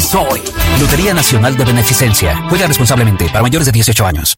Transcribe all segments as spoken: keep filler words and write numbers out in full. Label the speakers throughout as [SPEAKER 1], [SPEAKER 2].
[SPEAKER 1] Soy. Lotería Nacional de Beneficencia. Juega responsablemente para mayores de dieciocho años.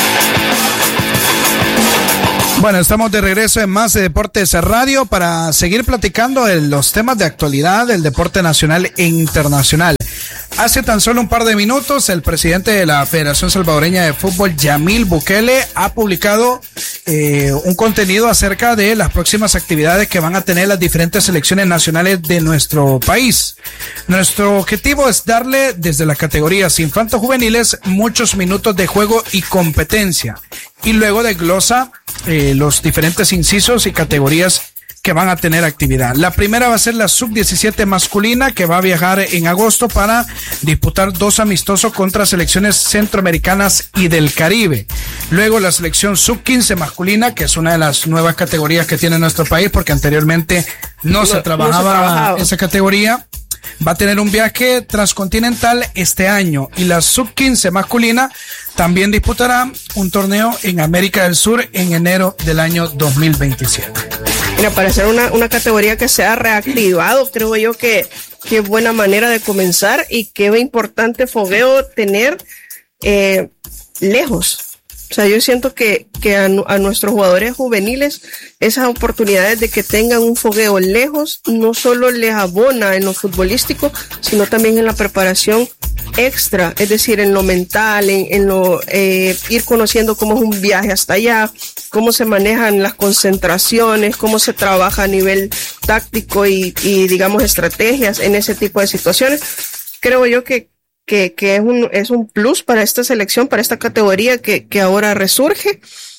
[SPEAKER 2] Bueno, estamos de regreso en Más de Deportes Radio para seguir platicando de los temas de actualidad del deporte nacional e internacional. Hace tan solo un par de minutos, el presidente de la Federación Salvadoreña de Fútbol, Yamil Bukele, ha publicado eh, un contenido acerca de las próximas actividades que van a tener las diferentes selecciones nacionales de nuestro país. Nuestro objetivo es darle desde las categorías infanto-juveniles muchos minutos de juego y competencia. Y luego desglosa eh, los diferentes incisos y categorías que van a tener actividad. La primera va a ser la sub diecisiete masculina, que va a viajar en agosto para disputar dos amistosos contra selecciones centroamericanas y del Caribe. Luego la selección sub quince masculina, que es una de las nuevas categorías que tiene nuestro país, porque anteriormente no, no, se, trabajaba no se trabajaba esa categoría. Va a tener un viaje transcontinental este año, y la sub quince masculina también disputará un torneo en América del Sur en enero del año dos mil veintisiete.
[SPEAKER 3] Mira, para ser una, una categoría que se ha reactivado, creo yo que qué buena manera de comenzar, y qué importante fogueo tener eh, lejos. O sea, yo siento que, que a, a nuestros jugadores juveniles esas oportunidades de que tengan un fogueo lejos no solo les abona en lo futbolístico, sino también en la preparación extra, es decir, en lo mental, en, en lo eh, ir conociendo cómo es un viaje hasta allá, cómo se manejan las concentraciones, cómo se trabaja a nivel táctico y, y digamos estrategias en ese tipo de situaciones. Creo yo que que, que es un, es un plus para esta selección, para esta categoría que, que ahora resurge,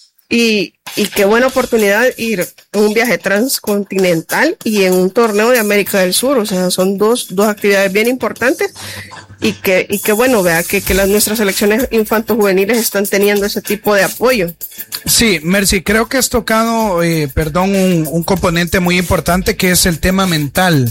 [SPEAKER 3] y, y qué buena oportunidad ir en un viaje transcontinental y en un torneo de América del Sur. O sea, son dos, dos actividades bien importantes, y que, y que bueno, vea que, que las nuestras selecciones infanto-juveniles están teniendo ese tipo de apoyo.
[SPEAKER 2] Sí, Mercy, creo que has tocado, eh, perdón, un, un componente muy importante, que es el tema mental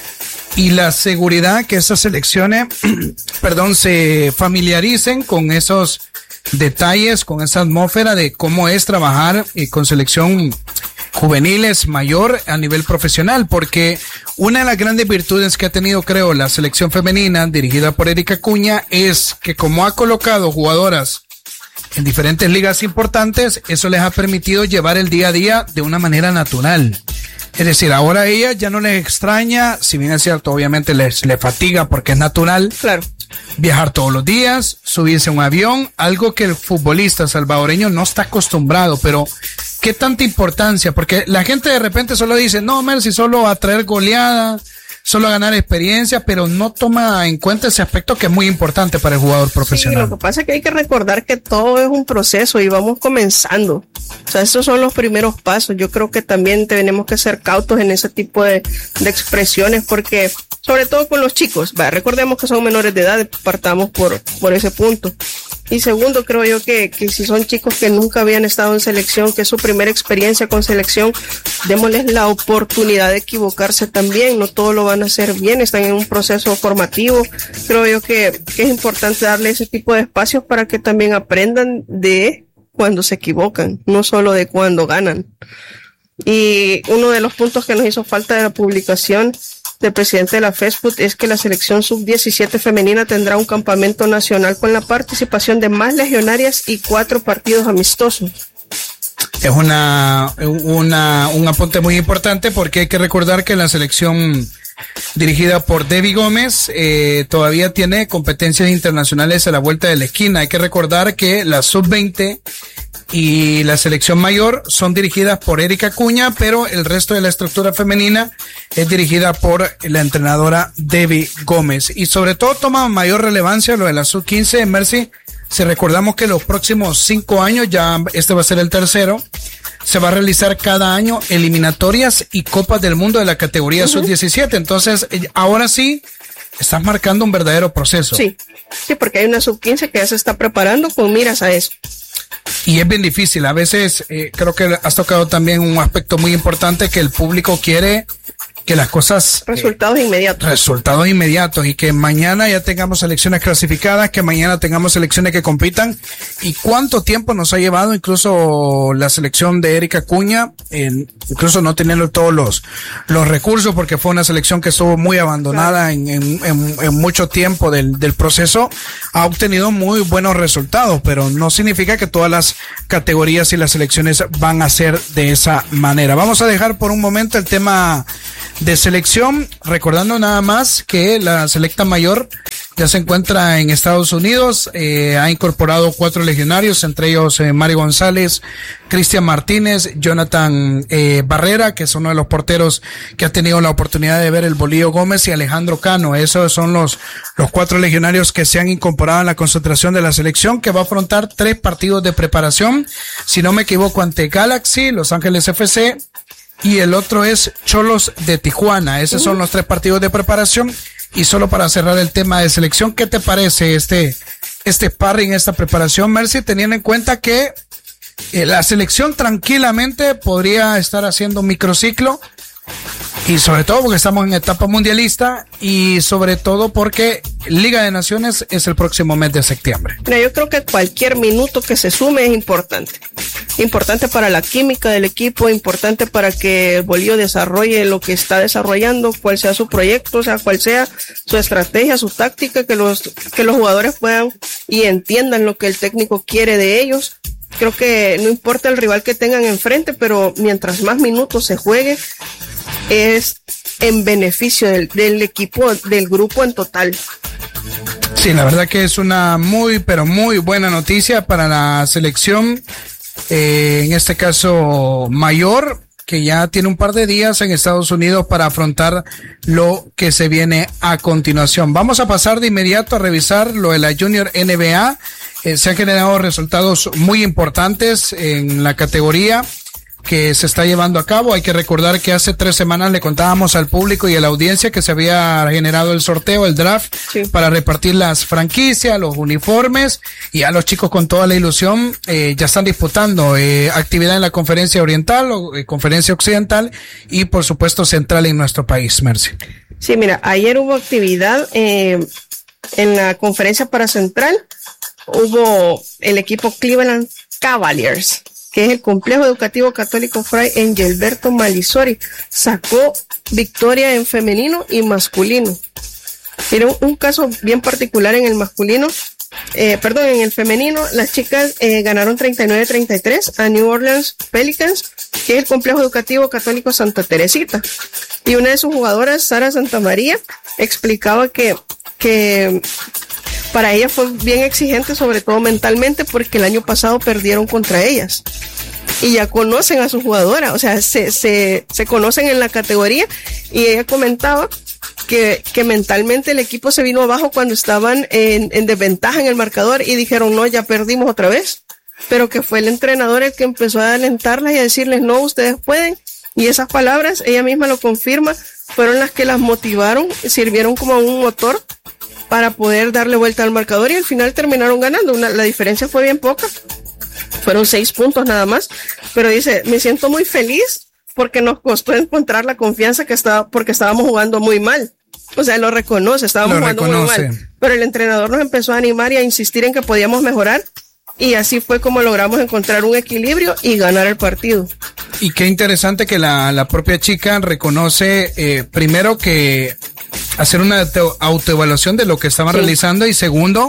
[SPEAKER 2] y la seguridad, que esas selecciones, perdón, se familiaricen con esos detalles, con esa atmósfera de cómo es trabajar eh, con selección juveniles mayor a nivel profesional, porque una de las grandes virtudes que ha tenido, creo, la selección femenina dirigida por Erika Acuña es que, como ha colocado jugadoras en diferentes ligas importantes, eso les ha permitido llevar el día a día de una manera natural. Es decir, ahora a ella ya no les extraña, si bien es cierto, obviamente les, les fatiga porque es natural.
[SPEAKER 3] Claro.
[SPEAKER 2] Viajar todos los días, subirse a un avión, algo que el futbolista salvadoreño no está acostumbrado, pero ¿qué tanta importancia? Porque la gente de repente solo dice, no, Mercy, solo a traer goleada, solo a ganar experiencia, pero no toma en cuenta ese aspecto que es muy importante para el jugador profesional.
[SPEAKER 3] Sí, lo que pasa es que hay que recordar que todo es un proceso y vamos comenzando. O sea, estos son los primeros pasos. Yo creo que también tenemos que ser cautos en ese tipo de, de expresiones, porque sobre todo con los chicos, ¿va? Recordemos que son menores de edad, partamos por, por ese punto. Y segundo, creo yo que, que si son chicos que nunca habían estado en selección, que es su primera experiencia con selección, démosles la oportunidad de equivocarse también. No todo lo van a hacer bien, están en un proceso formativo. Creo yo que, que es importante darle ese tipo de espacios para que también aprendan de cuando se equivocan, no solo de cuando ganan. Y uno de los puntos que nos hizo falta de la publicación del presidente de la FESFUT es que la selección sub diecisiete femenina tendrá un campamento nacional con la participación de más legionarias y cuatro partidos amistosos.
[SPEAKER 2] Es una, una, un apunte muy importante, porque hay que recordar que la selección dirigida por Debbie Gómez eh, todavía tiene competencias internacionales a la vuelta de la esquina. Hay que recordar que la sub veinte y la selección mayor son dirigidas por Erika Acuña, pero el resto de la estructura femenina es dirigida por la entrenadora Debbie Gómez. Y sobre todo toma mayor relevancia lo de la sub quince, Mercy. Si recordamos que los próximos cinco años, ya este va a ser el tercero, se va a realizar cada año eliminatorias y copas del mundo de la categoría uh-huh. sub diecisiete. Entonces, ahora sí, estás marcando un verdadero proceso.
[SPEAKER 3] Sí, sí, porque hay una sub quince que ya se está preparando con miras a eso.
[SPEAKER 2] Y es bien difícil. A veces, eh, creo que has tocado también un aspecto muy importante, que el público quiere que las cosas...
[SPEAKER 3] Resultados eh, inmediatos.
[SPEAKER 2] Resultados inmediatos y que mañana ya tengamos selecciones clasificadas, que mañana tengamos selecciones que compitan. ¿Y cuánto tiempo nos ha llevado incluso la selección de Erika Acuña, en, incluso no teniendo todos los, los recursos, porque fue una selección que estuvo muy abandonada en, en, en, en mucho tiempo del, del proceso, ha obtenido muy buenos resultados, pero no significa que todas las categorías y las selecciones van a ser de esa manera. Vamos a dejar por un momento el tema de selección, recordando nada más que la selecta mayor ya se encuentra en Estados Unidos, eh, ha incorporado cuatro legionarios, entre ellos eh, Mario González, Cristian Martínez, Jonathan eh, Barrera, que es uno de los porteros que ha tenido la oportunidad de ver el Bolillo Gómez, y Alejandro Cano. Esos son los, los cuatro legionarios que se han incorporado en la concentración de la selección, que va a afrontar tres partidos de preparación, si no me equivoco, ante Galaxy, Los Ángeles F C, y el otro es Cholos de Tijuana. Esos son los tres partidos de preparación. Y solo para cerrar el tema de selección, ¿qué te parece este, este sparring, esta preparación, Mercy, teniendo en cuenta que eh, la selección tranquilamente podría estar haciendo un microciclo? Y sobre todo porque estamos en etapa mundialista, y sobre todo porque Liga de Naciones es el próximo mes de septiembre.
[SPEAKER 3] Mira, yo creo que cualquier minuto que se sume es importante. Importante para la química del equipo, importante para que el Bolillo desarrolle lo que está desarrollando, cual sea su proyecto, o sea, cual sea su estrategia, su táctica, que los, que los jugadores puedan y entiendan lo que el técnico quiere de ellos. Creo que no importa el rival que tengan enfrente, pero mientras más minutos se juegue, es en beneficio del, del equipo, del grupo en total.
[SPEAKER 2] Sí, la verdad que es una muy, pero muy buena noticia para la selección, eh, en este caso mayor, que ya tiene un par de días en Estados Unidos para afrontar lo que se viene a continuación. Vamos a pasar de inmediato a revisar lo de la Junior N B A. Eh, se han generado resultados muy importantes en la categoría que se está llevando a cabo. Hay que recordar que hace tres semanas le contábamos al público y a la audiencia que se había generado el sorteo, el draft, sí, para repartir las franquicias, los uniformes, y a los chicos con toda la ilusión eh, ya están disputando eh, actividad en la conferencia oriental o eh, conferencia occidental y por supuesto central en nuestro país. Mercy.
[SPEAKER 3] Sí, mira, ayer hubo actividad eh, en la conferencia para central. Hubo el equipo Cleveland Cavaliers, que es el Complejo Educativo Católico Fray Engelberto Malisori, sacó victoria en femenino y masculino. Era un, un caso bien particular en el masculino, eh, perdón, en el femenino, las chicas eh, ganaron treinta y nueve a treinta y tres a New Orleans Pelicans, que es el Complejo Educativo Católico Santa Teresita. Y una de sus jugadoras, Sara Santamaría, explicaba que, que para ella fue bien exigente, sobre todo mentalmente, porque el año pasado perdieron contra ellas. Y ya conocen a su jugadora, o sea, se, se, se conocen en la categoría, y ella comentaba que, que mentalmente el equipo se vino abajo cuando estaban en, en desventaja en el marcador y dijeron, no, ya perdimos otra vez. Pero que fue el entrenador el que empezó a alentarlas y a decirles, no, ustedes pueden. Y esas palabras, ella misma lo confirma, fueron las que las motivaron, sirvieron como un motor para poder darle vuelta al marcador, y al final terminaron ganando. Una, la diferencia fue bien poca, fueron seis puntos nada más, pero dice, me siento muy feliz porque nos costó encontrar la confianza que estaba, porque estábamos jugando muy mal. O sea, lo reconoce, estábamos lo jugando reconoce. muy mal, pero el entrenador nos empezó a animar y a insistir en que podíamos mejorar, y así fue como logramos encontrar un equilibrio y ganar el partido.
[SPEAKER 2] Y qué interesante que la, la propia chica reconoce, eh, primero, que hacer una autoevaluación de lo que estaban sí. realizando, y segundo,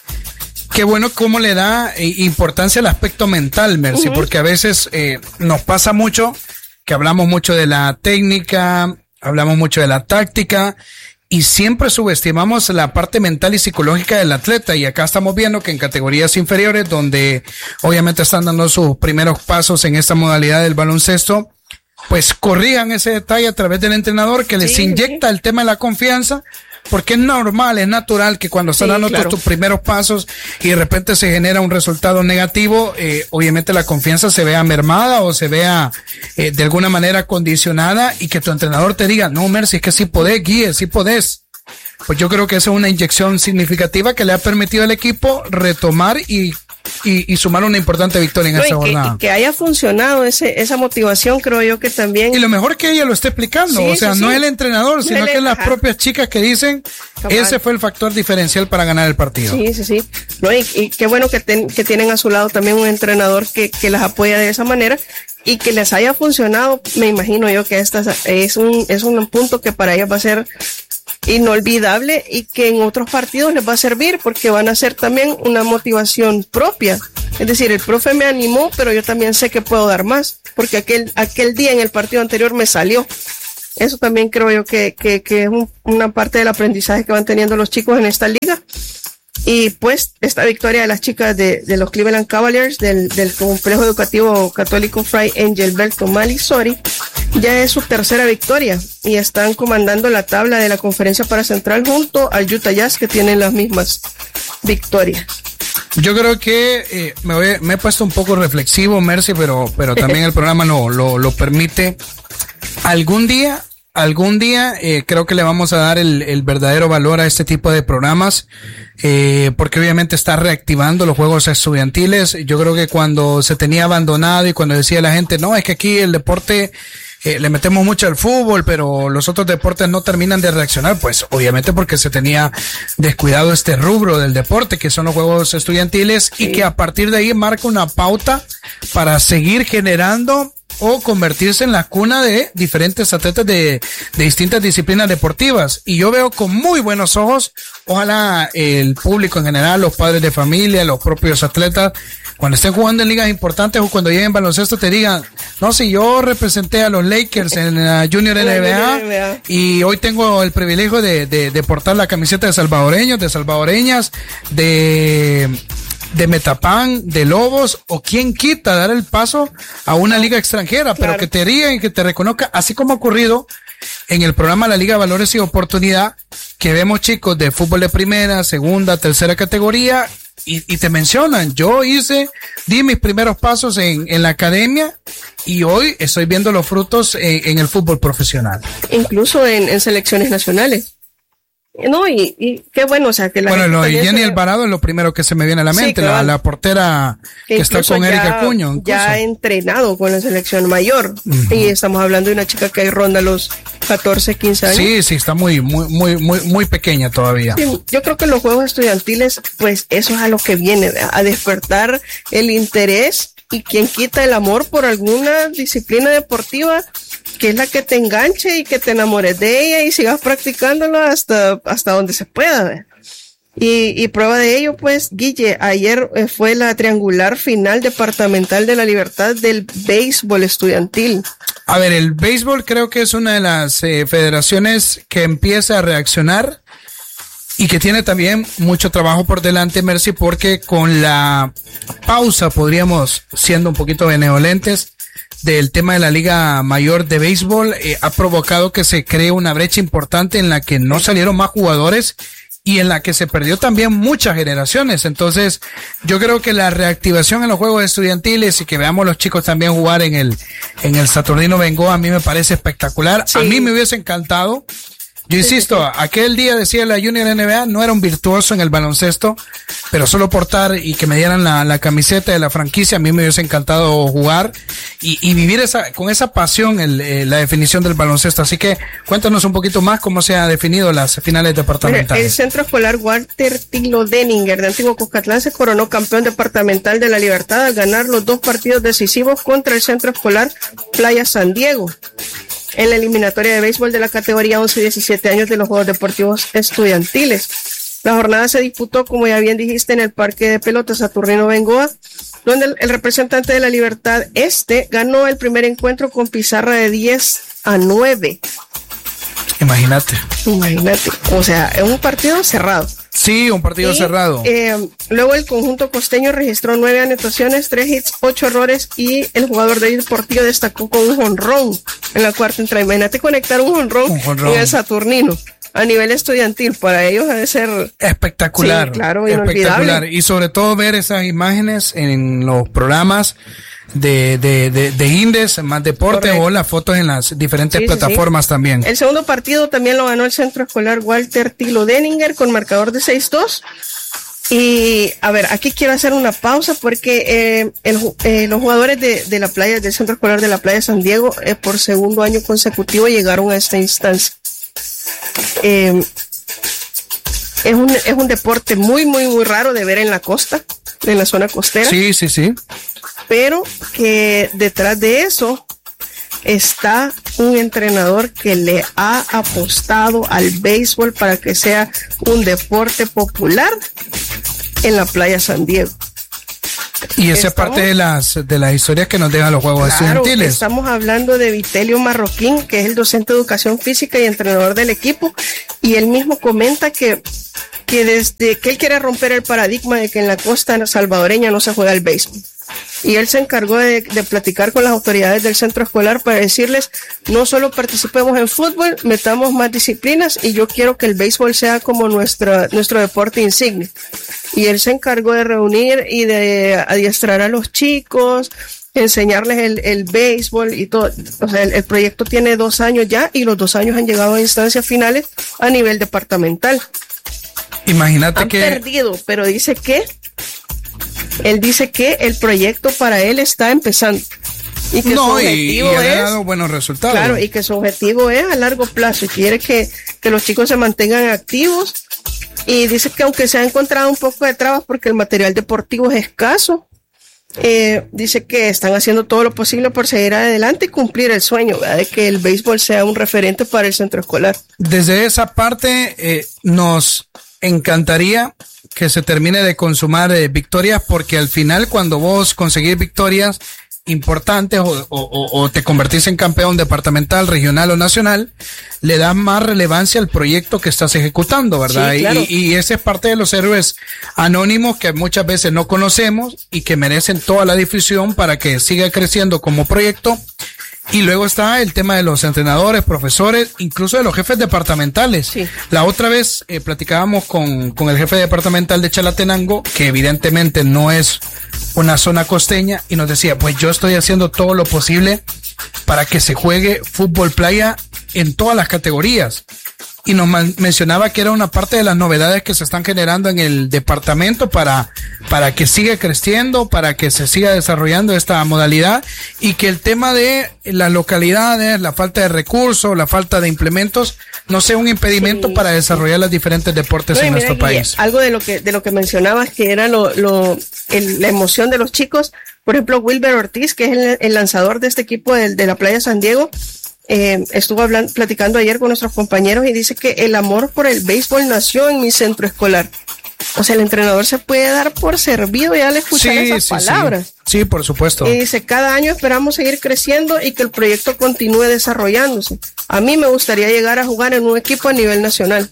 [SPEAKER 2] qué bueno cómo le da eh, importancia al aspecto mental, Mercy, uh-huh. porque a veces eh, nos pasa mucho que hablamos mucho de la técnica, hablamos mucho de la táctica, y siempre subestimamos la parte mental y psicológica del atleta, y acá estamos viendo que en categorías inferiores, donde obviamente están dando sus primeros pasos en esta modalidad del baloncesto, pues corrijan ese detalle a través del entrenador, que les sí, inyecta sí. el tema de la confianza, porque es normal, es natural que cuando están sí, dando claro. tus primeros pasos y de repente se genera un resultado negativo, eh, obviamente la confianza se vea mermada o se vea eh, de alguna manera condicionada, y que tu entrenador te diga, no, Mercy, es que sí podés, guíe, sí podés. Pues yo creo que esa es una inyección significativa que le ha permitido al equipo retomar y y, y sumar una importante victoria en
[SPEAKER 3] no,
[SPEAKER 2] esta
[SPEAKER 3] y que,
[SPEAKER 2] jornada.
[SPEAKER 3] Y que haya funcionado ese, esa motivación, creo yo que también.
[SPEAKER 2] Y lo mejor que ella lo esté explicando, sí, o sea, sí, no sí. es el entrenador, sino no que es las ajá. propias chicas que dicen, Cabal. ese fue el factor diferencial para ganar el partido.
[SPEAKER 3] Sí, sí, sí. No, y, y qué bueno que, ten, que tienen a su lado también un entrenador que, que las apoya de esa manera y que les haya funcionado. Me imagino yo que esta es un, es un punto que para ellas va a ser inolvidable y que en otros partidos les va a servir porque van a ser también una motivación propia. Es decir, el profe me animó, pero yo también sé que puedo dar más porque aquel, aquel día en el partido anterior me salió. Eso también creo yo que, que, que es un, una parte del aprendizaje que van teniendo los chicos en esta liga. Y pues esta victoria de las chicas de, de los Cleveland Cavaliers del, del complejo educativo católico Fray Angel Belton Montessori ya es su tercera victoria y están comandando la tabla de la conferencia para Central junto al Utah Jazz que tienen las mismas victorias.
[SPEAKER 2] Yo creo que eh, me, voy, me he puesto un poco reflexivo, Mercy, pero, pero también el programa no, lo, lo permite. Algún día Algún día eh, creo que le vamos a dar el, el verdadero valor a este tipo de programas, eh, porque obviamente está reactivando los juegos estudiantiles. Yo creo que cuando se tenía abandonado y cuando decía la gente, no, es que aquí el deporte eh, le metemos mucho al fútbol, pero los otros deportes no terminan de reaccionar, pues obviamente porque se tenía descuidado este rubro del deporte, que son los juegos estudiantiles, sí. y que a partir de ahí marca una pauta para seguir generando o convertirse en la cuna de diferentes atletas de, de distintas disciplinas deportivas. Y yo veo con muy buenos ojos, ojalá el público en general, los padres de familia, los propios atletas, cuando estén jugando en ligas importantes o cuando lleguen baloncesto te digan, no, si yo representé a los Lakers en la Junior N B A y hoy tengo el privilegio de, de, de portar la camiseta de salvadoreños, de salvadoreñas, de... de Metapan, de Lobos, o quien quita dar el paso a una liga extranjera, claro. pero que te digan y que te reconozca, así como ha ocurrido en el programa La Liga Valores y Oportunidad, que vemos chicos de fútbol de primera, segunda, tercera categoría, y, y te mencionan, yo hice, di mis primeros pasos en, en la academia, y hoy estoy viendo los frutos en, en el fútbol profesional. Incluso en, en selecciones nacionales. No, y, y qué bueno, o sea, que la Bueno, lo de Jenny se... Alvarado es lo primero que se me viene a la mente, sí, la, la portera que, que está con Erika Cuño.
[SPEAKER 3] Incluso. Ya ha entrenado con la selección mayor, uh-huh. y estamos hablando de una chica que ronda los catorce, quince años.
[SPEAKER 2] Sí, sí, está muy, muy, muy, muy, muy pequeña todavía.
[SPEAKER 3] Sí, yo creo que los juegos estudiantiles, pues eso es a lo que viene, a despertar el interés y quien quita el amor por alguna disciplina deportiva, que es la que te enganche y que te enamores de ella y sigas practicándolo hasta, hasta donde se pueda. Y, y prueba de ello, pues, Guille, ayer fue la triangular final departamental de la Libertad del béisbol estudiantil.
[SPEAKER 2] A ver, el béisbol creo que es una de las eh, federaciones que empieza a reaccionar y que tiene también mucho trabajo por delante, Mercy, porque con la pausa, podríamos, siendo un poquito benevolentes, del tema de la Liga Mayor de Béisbol, eh, ha provocado que se cree una brecha importante en la que no salieron más jugadores y en la que se perdió también muchas generaciones. Entonces, yo creo que la reactivación en los juegos estudiantiles y que veamos los chicos también jugar en el, en el Saturnino Bengoa, a mí me parece espectacular. Sí. A mí me hubiese encantado. Yo insisto, aquel día decía la Junior N B A, no era un virtuoso en el baloncesto, pero solo portar y que me dieran la, la camiseta de la franquicia, a mí me hubiese encantado jugar y, y vivir esa, con esa pasión el, eh, la definición del baloncesto. Así que cuéntanos un poquito más cómo se han definido las finales departamentales.
[SPEAKER 3] El Centro Escolar Walter Tilo Denninger de Antiguo Cuscatlán se coronó campeón departamental de la Libertad al ganar los dos partidos decisivos contra el Centro Escolar Playa San Diego en la eliminatoria de béisbol de la categoría once y diecisiete años de los Juegos Deportivos Estudiantiles. La jornada se disputó, como ya bien dijiste, en el Parque de Pelota Saturnino Bengoa, donde el, el representante de la Libertad Este ganó el primer encuentro con pizarra de diez a nueve.
[SPEAKER 2] Imagínate.
[SPEAKER 3] Imagínate. O sea, es un partido cerrado.
[SPEAKER 2] Sí, un partido y, cerrado.
[SPEAKER 3] Eh, luego el conjunto costeño registró nueve anotaciones, tres hits, ocho errores y el jugador de Portillo destacó con un jonrón en la cuarta entrada. Imagínate conectar un jonrón en el Saturnino a nivel estudiantil. Para ellos debe ser
[SPEAKER 2] espectacular.
[SPEAKER 3] Sí, claro,
[SPEAKER 2] espectacular. Y sobre todo ver esas imágenes en los programas de, de, de, de Indes, más deporte. Correcto. O las fotos en las diferentes sí, plataformas sí, sí. también.
[SPEAKER 3] El segundo partido también lo ganó el Centro Escolar Walter Tilo Denninger con marcador de seis dos. Y a ver, aquí quiero hacer una pausa porque eh, el, eh, los jugadores de, de la playa, del Centro Escolar de la Playa San Diego, eh, por segundo año consecutivo llegaron a esta instancia. Eh, es un, es un deporte muy, muy, muy raro de ver en la costa, en la zona costera.
[SPEAKER 2] Sí, sí, sí.
[SPEAKER 3] Pero que detrás de eso está un entrenador que le ha apostado al béisbol para que sea un deporte popular en la Playa San Diego.
[SPEAKER 2] Y esa es parte de las de las historias que nos dejan los juegos
[SPEAKER 3] Claro,
[SPEAKER 2] estudiantiles.
[SPEAKER 3] Estamos hablando de Vitelio Marroquín, que es el docente de educación física y entrenador del equipo, y él mismo comenta que que desde que él quiere romper el paradigma de que en la costa salvadoreña no se juega el béisbol. Y él se encargó de, de platicar con las autoridades del centro escolar para decirles, no solo participemos en fútbol, metamos más disciplinas y yo quiero que el béisbol sea como nuestra, nuestro deporte insignia. Y él se encargó de reunir y de adiestrar a los chicos, enseñarles el, el béisbol y todo. O sea, el, el proyecto tiene dos años ya y los dos años han llegado a instancias finales a nivel departamental.
[SPEAKER 2] Imagínate
[SPEAKER 3] Han
[SPEAKER 2] que...
[SPEAKER 3] perdido, pero dice que él dice que el proyecto para él está empezando y que
[SPEAKER 2] no,
[SPEAKER 3] su objetivo
[SPEAKER 2] y, y ha
[SPEAKER 3] es
[SPEAKER 2] dado buenos resultados.
[SPEAKER 3] claro, y que su objetivo es a largo plazo y quiere que, que los chicos se mantengan activos, y dice que aunque se ha encontrado un poco de trabas porque el material deportivo es escaso, eh, dice que están haciendo todo lo posible por seguir adelante y cumplir el sueño, ¿verdad?, de que el béisbol sea un referente para el centro escolar.
[SPEAKER 2] Desde esa parte eh, nos encantaría que se termine de consumar eh, victorias, porque al final cuando vos conseguís victorias importantes o, o, o te convertís en campeón departamental, regional o nacional, le das más relevancia al proyecto que estás ejecutando, ¿verdad?
[SPEAKER 3] Sí, claro.
[SPEAKER 2] y, y ese es parte de los héroes anónimos que muchas veces no conocemos y que merecen toda la difusión para que siga creciendo como proyecto. Y luego está el tema de los entrenadores, profesores, incluso de los jefes departamentales.
[SPEAKER 3] Sí.
[SPEAKER 2] La otra vez eh, platicábamos con, con el jefe departamental de Chalatenango, que evidentemente no es una zona costeña, y nos decía, pues yo estoy haciendo todo lo posible para que se juegue fútbol playa en todas las categorías. Y nos man- mencionaba que era una parte de las novedades que se están generando en el departamento para, para que siga creciendo, para que se siga desarrollando esta modalidad, y que el tema de las localidades, la falta de recursos, la falta de implementos, no sea un impedimento
[SPEAKER 3] Sí,
[SPEAKER 2] para desarrollar los diferentes deportes
[SPEAKER 3] No, y
[SPEAKER 2] en
[SPEAKER 3] mira,
[SPEAKER 2] nuestro
[SPEAKER 3] Guille,
[SPEAKER 2] país.
[SPEAKER 3] algo de lo que de lo que mencionabas, que era lo, lo el- la emoción de los chicos. Por ejemplo, Wilber Ortiz, que es el, el lanzador de este equipo de, de la Playa San Diego, eh, estuvo hablando, platicando ayer con nuestros compañeros y dice que el amor por el béisbol nació en mi centro escolar. O sea, el entrenador se puede dar por servido ya al escuchar esas palabras.
[SPEAKER 2] Sí, sí, por supuesto.
[SPEAKER 3] Y dice, cada año esperamos seguir creciendo y que el proyecto continúe desarrollándose. A mí me gustaría llegar a jugar en un equipo a nivel nacional.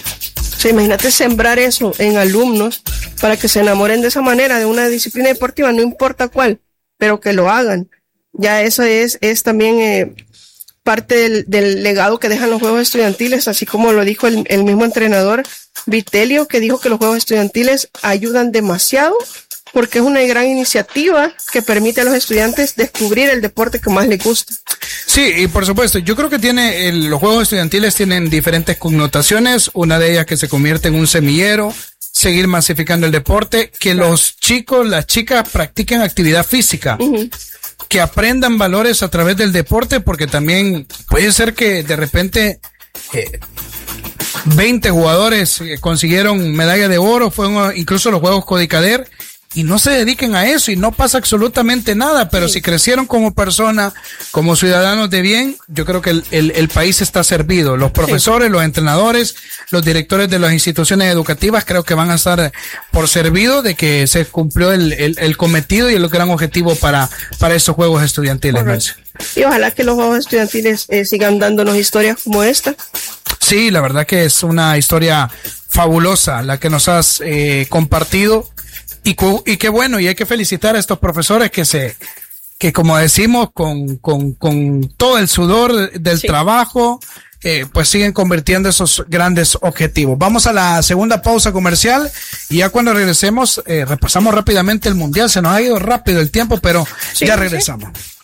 [SPEAKER 3] O sea, imagínate sembrar eso en alumnos para que se enamoren de esa manera de una disciplina deportiva, no importa cuál, pero que lo hagan. Ya eso es, es también eh, parte del, del legado que dejan los juegos estudiantiles, así como lo dijo el, el mismo entrenador Vitelio, que dijo que los juegos estudiantiles ayudan demasiado porque es una gran iniciativa que permite a los estudiantes descubrir el deporte que más les gusta.
[SPEAKER 2] Sí, y por supuesto, yo creo que tiene el, los juegos estudiantiles tienen diferentes connotaciones, una de ellas que se convierte en un semillero, seguir masificando el deporte, que claro. Los chicos, las chicas practiquen actividad física, uh-huh. que aprendan valores a través del deporte, porque también puede ser que de repente eh, veinte jugadores consiguieron medalla de oro, fueron incluso los Juegos Codicader, y no se dediquen a eso y no pasa absolutamente nada, pero sí. Si crecieron como personas, como ciudadanos de bien, yo creo que el, el, el país está servido. Los profesores, sí. Los entrenadores, los directores de las instituciones educativas creo que van a estar por servido de que se cumplió el, el, el cometido y el gran objetivo para, para esos juegos estudiantiles.
[SPEAKER 3] Y ojalá que los juegos estudiantiles eh, sigan dándonos historias como esta.
[SPEAKER 2] Sí, la verdad que es una historia fabulosa la que nos has eh, compartido. Y, y qué bueno, y hay que felicitar a estos profesores que se, que como decimos, con, con, con todo el sudor del sí. trabajo, eh, pues siguen convirtiendo esos grandes objetivos. Vamos a la segunda pausa comercial y ya cuando regresemos, eh, repasamos rápidamente el mundial. Se nos ha ido rápido el tiempo, pero sí, ya regresamos. Sí.